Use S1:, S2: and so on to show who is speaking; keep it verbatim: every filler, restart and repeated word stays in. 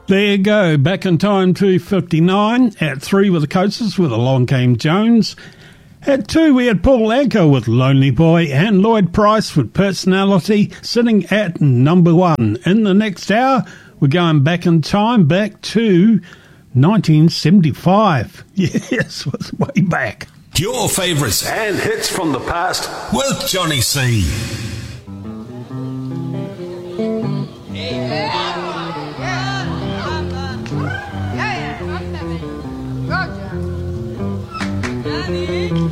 S1: There you go, back in time to fifty-nine. At three with the Coasters with Along Came Jones. At two we had Paul Anka with Lonely Boy and Lloyd Price with Personality sitting at number one. In the next hour we're going back in time, back to nineteen seventy-five. Yes, it was way back.
S2: Your favourites and hits from the past with Johnny C.
S3: Yeah.